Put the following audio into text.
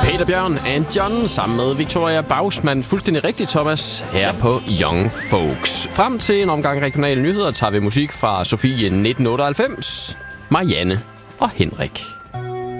Peter Bjørn and John sammen med Victoria Bausmann. Fuldstændig rigtigt, Thomas, her på Young Folks. Frem til en omgang regionale nyheder tager vi musik fra Sofie 1998, Marianne og Henrik.